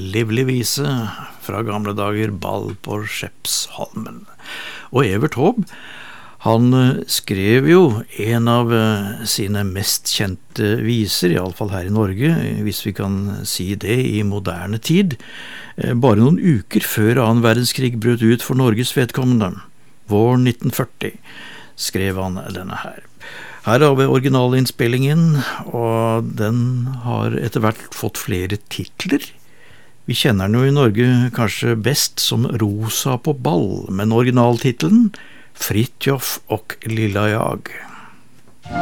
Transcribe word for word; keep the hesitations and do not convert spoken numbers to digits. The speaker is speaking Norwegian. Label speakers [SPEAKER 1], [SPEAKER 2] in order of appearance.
[SPEAKER 1] livlig vise fra gamle dager, Ball på Skeppsholmen. Og Evert Taube, han skrev jo en av sine mest kjente viser, i alle fall her i Norge, hvis vi kan si det, i moderne tid, bare noen uker før annen verdenskrig brøt ut for Norges vedkommende. Vår nitten førti skrev han denne her. Her har vi originalinnspillingen, og den har etter hvert fått flere titler. Vi kjenner den jo i Norge kanskje best som Rosa på ball, men originaltitelen Fritjof och Lilla jag.